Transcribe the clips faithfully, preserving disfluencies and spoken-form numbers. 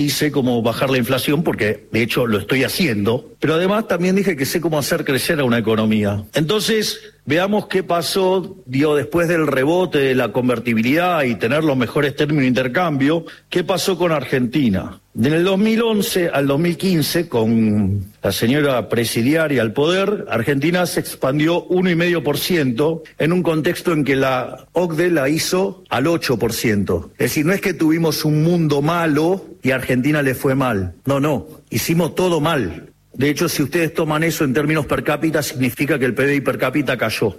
Y sé cómo bajar la inflación porque, de hecho, lo estoy haciendo. Pero además también dije que sé cómo hacer crecer a una economía. Entonces, veamos qué pasó, digo, después del rebote de la convertibilidad y tener los mejores términos de intercambio, qué pasó con Argentina. En el dos mil once al dos mil quince, con la señora presidiaria al poder, Argentina se expandió uno coma cinco por ciento en un contexto en que la O C D E la hizo al ocho por ciento. Es decir, no es que tuvimos un mundo malo y a Argentina le fue mal. No, no, hicimos todo mal. De hecho, si ustedes toman eso en términos per cápita, significa que el P B I per cápita cayó.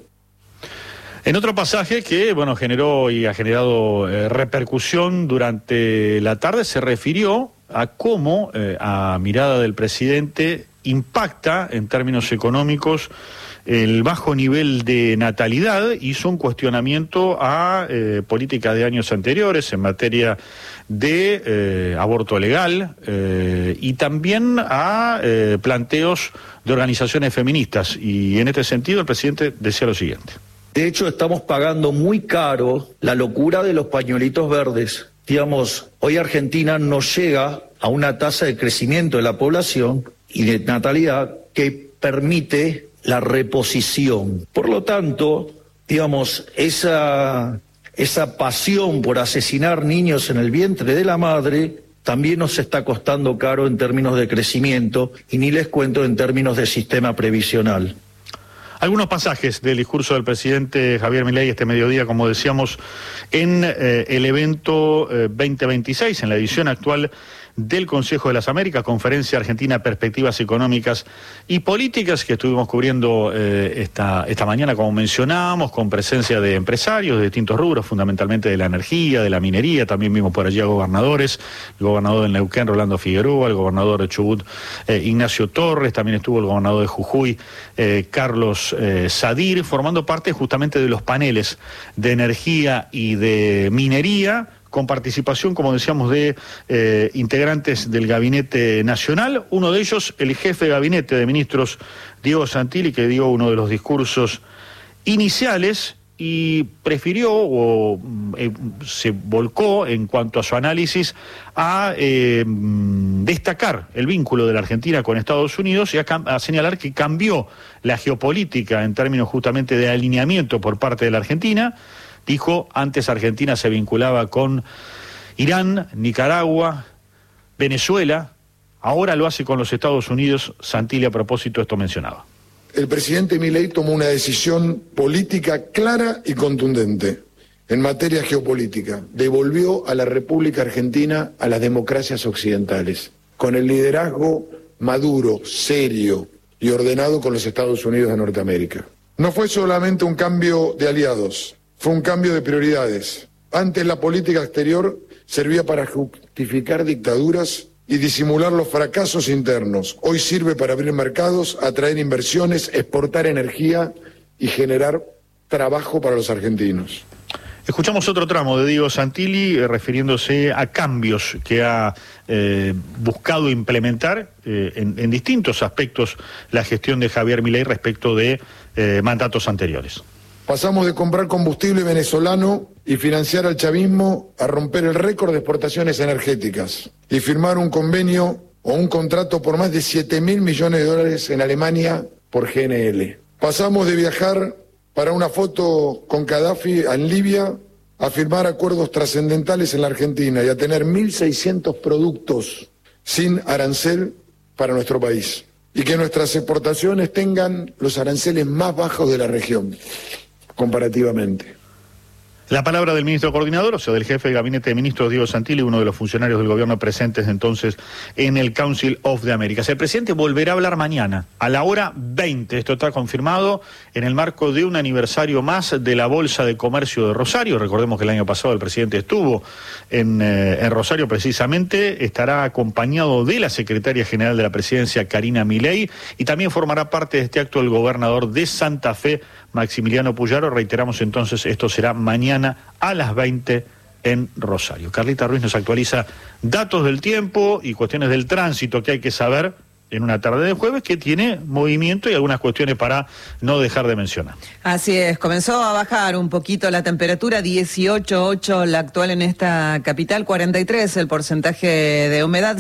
En otro pasaje que, bueno, generó y ha generado eh, repercusión durante la tarde, se refirió a cómo, eh, a mirada del presidente, impacta en términos económicos el bajo nivel de natalidad. Hizo un cuestionamiento a eh, políticas de años anteriores en materia de eh, aborto legal eh, y también a eh, planteos de organizaciones feministas. Y en este sentido el presidente decía lo siguiente. De hecho, estamos pagando muy caro la locura de los pañuelitos verdes. Digamos, hoy Argentina no llega a una tasa de crecimiento de la población y de natalidad que permite la reposición. Por lo tanto, digamos, esa, esa pasión por asesinar niños en el vientre de la madre también nos está costando caro en términos de crecimiento y ni les cuento en términos de sistema previsional. Algunos pasajes del discurso del presidente Javier Milei este mediodía, como decíamos, en eh, el evento eh, veinte veintiséis, en la edición actual del Consejo de las Américas, Conferencia Argentina Perspectivas Económicas y Políticas, que estuvimos cubriendo eh, esta, esta mañana, como mencionábamos, con presencia de empresarios de distintos rubros, fundamentalmente de la energía, de la minería. También vimos por allí a gobernadores, el gobernador de Neuquén, Rolando Figueroa, el gobernador de Chubut, eh, Ignacio Torres, también estuvo el gobernador de Jujuy, eh, Carlos eh, Sadir, formando parte justamente de los paneles de energía y de minería, con participación, como decíamos, de eh, integrantes del Gabinete Nacional, uno de ellos, el jefe de Gabinete de Ministros, Diego Santilli, que dio uno de los discursos iniciales y prefirió o eh, se volcó en cuanto a su análisis a eh, destacar el vínculo de la Argentina con Estados Unidos y a, a señalar que cambió la geopolítica en términos justamente de alineamiento por parte de la Argentina. Dijo, antes Argentina se vinculaba con Irán, Nicaragua, Venezuela, ahora lo hace con los Estados Unidos. Santilli a propósito esto mencionaba. El presidente Milei tomó una decisión política clara y contundente en materia geopolítica. Devolvió a la República Argentina a las democracias occidentales, con el liderazgo maduro, serio y ordenado con los Estados Unidos de Norteamérica. No fue solamente un cambio de aliados, fue un cambio de prioridades. Antes la política exterior servía para justificar dictaduras y disimular los fracasos internos. Hoy sirve para abrir mercados, atraer inversiones, exportar energía y generar trabajo para los argentinos. Escuchamos otro tramo de Diego Santilli eh, refiriéndose a cambios que ha eh, buscado implementar eh, en, en distintos aspectos la gestión de Javier Milei respecto de eh, mandatos anteriores. Pasamos de comprar combustible venezolano y financiar al chavismo a romper el récord de exportaciones energéticas y firmar un convenio o un contrato por más de siete mil millones de dólares en Alemania por G N L. Pasamos de viajar para una foto con Gaddafi en Libia a firmar acuerdos trascendentales en la Argentina y a tener mil seiscientos productos sin arancel para nuestro país. Y que nuestras exportaciones tengan los aranceles más bajos de la región, comparativamente. La palabra del ministro coordinador, o sea, del jefe de gabinete de ministros, Diego Santilli, uno de los funcionarios del gobierno presentes entonces en el Council of the Americas. El presidente volverá a hablar mañana, a la hora veinte. Esto está confirmado en el marco de un aniversario más de la Bolsa de Comercio de Rosario. Recordemos que el año pasado el presidente estuvo en, eh, en Rosario precisamente. Estará acompañado de la secretaria general de la presidencia, Karina Milei, y también formará parte de este acto el gobernador de Santa Fe, Maximiliano Puyaro. Reiteramos entonces, esto será mañana a las veinte en Rosario. Carlita Ruiz nos actualiza datos del tiempo y cuestiones del tránsito que hay que saber en una tarde de jueves que tiene movimiento y algunas cuestiones para no dejar de mencionar. Así es, comenzó a bajar un poquito la temperatura, dieciocho punto ocho la actual en esta capital, cuarenta y tres el porcentaje de humedad.